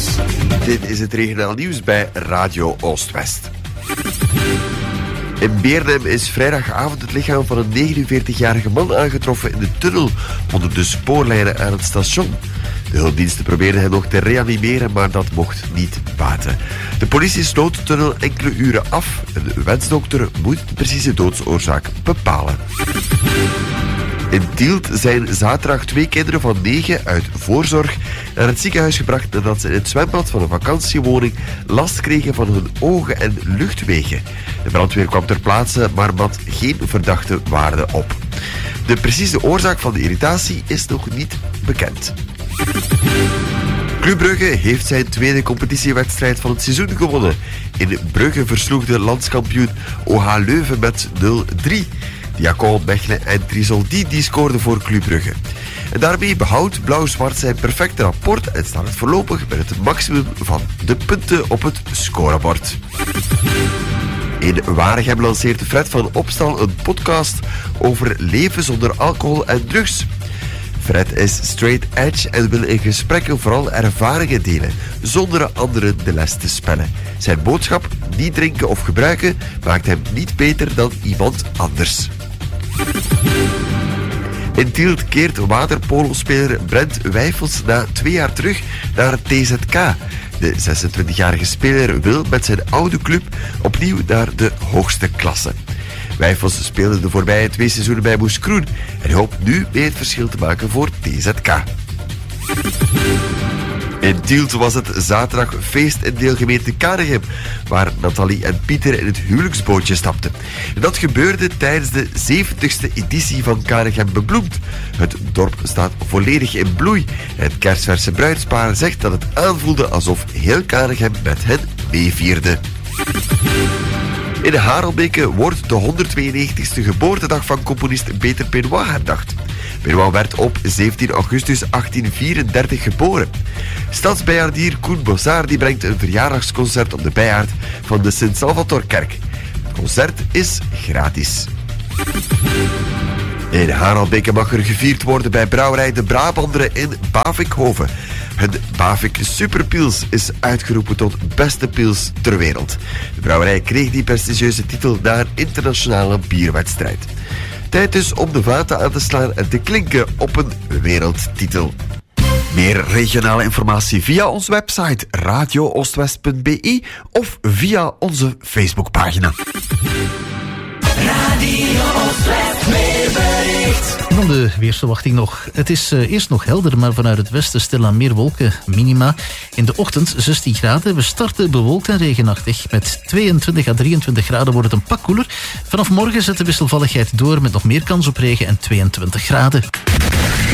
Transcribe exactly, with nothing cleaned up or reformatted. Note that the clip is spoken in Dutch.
Dit is het regionaal nieuws bij Radio Oost-West. In Beernem is vrijdagavond het lichaam van een negenenveertigjarige man aangetroffen in de tunnel onder de spoorlijnen aan het station. De hulpdiensten probeerden hem nog te reanimeren, maar dat mocht niet baten. De politie sloot de tunnel enkele uren af. Een wensdokter moet de precieze doodsoorzaak bepalen. In Tielt zijn zaterdag twee kinderen van negen uit voorzorg naar het ziekenhuis gebracht nadat ze in het zwembad van een vakantiewoning last kregen van hun ogen en luchtwegen. De brandweer kwam ter plaatse, maar mat geen verdachte waarde op. De precieze oorzaak van de irritatie is nog niet bekend. Club Brugge heeft zijn tweede competitiewedstrijd van het seizoen gewonnen. In Brugge versloeg de landskampioen O H Leuven met nul drie. Diacon, Mechelen en Trisoldi die scoorden voor Club Brugge. En daarmee behoudt Blauw-Zwart zijn perfecte rapport en staat het voorlopig met het maximum van de punten op het scorebord. In Waregem lanceert Fred van Opstal een podcast over leven zonder alcohol en drugs. Fred is straight edge en wil in gesprekken vooral ervaringen delen, zonder anderen de les te spellen. Zijn boodschap, niet drinken of gebruiken, maakt hem niet beter dan iemand anders. In Tielt keert waterpolospeler Brent Wijfels na twee jaar terug naar T Z K. De zesentwintigjarige speler wil met zijn oude club opnieuw naar de hoogste klasse. Wijfels speelde de voorbije twee seizoenen bij Moeskroen en hoopt nu mee het verschil te maken voor T Z K. In Tielt was het zaterdag feest in deelgemeente Kanegem, waar Nathalie en Pieter in het huwelijksbootje stapten. En dat gebeurde tijdens de zeventigste editie van Kanegem Bebloemd. Het dorp staat volledig in bloei en het kerstverse bruidspaar zegt dat het aanvoelde alsof heel Kanegem met hen meevierde. In Harelbeke wordt de honderdtweeënnegentigste geboortedag van componist Peter Benoit herdacht. Benoit werd op zeventien augustus achttien vierendertig geboren. Stadsbijaardier Koen Bossard die brengt een verjaardagsconcert op de bijaard van de Sint-Salvatorkerk. Het concert is gratis. In Harelbeke mag er gevierd worden bij brouwerij De Brabanderen in Bavikhoven. Het Bavik Superpils is uitgeroepen tot beste pils ter wereld. De brouwerij kreeg die prestigieuze titel na een internationale bierwedstrijd. Tijd dus om de vaten aan te slaan en te klinken op een wereldtitel. Meer regionale informatie via onze website radio oostwest punt b i of via onze Facebookpagina. Radio Oostwest weerbericht. En dan de weersverwachting nog. Het is uh, eerst nog helder, maar vanuit het westen stilaan meer wolken. Minima in de ochtend zestien graden. We starten bewolkt en regenachtig. Met tweeëntwintig à drieëntwintig graden wordt het een pak koeler. Vanaf morgen zet de wisselvalligheid door met nog meer kans op regen en tweeëntwintig graden.